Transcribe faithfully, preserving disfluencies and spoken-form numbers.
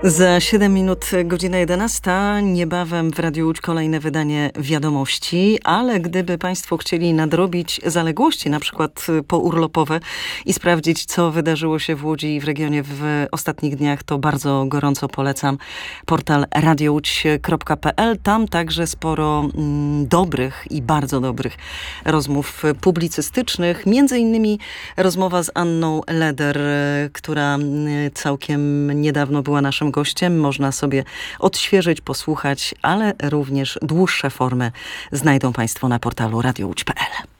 Za siedem minut, godzina jedenasta. Niebawem w Radiu Łódź kolejne wydanie wiadomości, ale gdyby Państwo chcieli nadrobić zaległości, na przykład pourlopowe i sprawdzić, co wydarzyło się w Łodzi i w regionie w ostatnich dniach, to bardzo gorąco polecam portal radio łódź kropka p l. Tam także sporo mm, dobrych i bardzo dobrych rozmów publicystycznych. Między innymi rozmowa z Anną Leder, która całkiem niedawno była naszym gościem. Można sobie odświeżyć, posłuchać, ale również dłuższe formy znajdą Państwo na portalu radio łódź kropka p l.